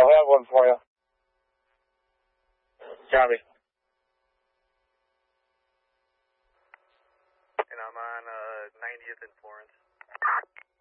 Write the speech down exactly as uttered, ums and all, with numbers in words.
I'll have one for you. Copy. And I'm on uh, ninetieth and Florence.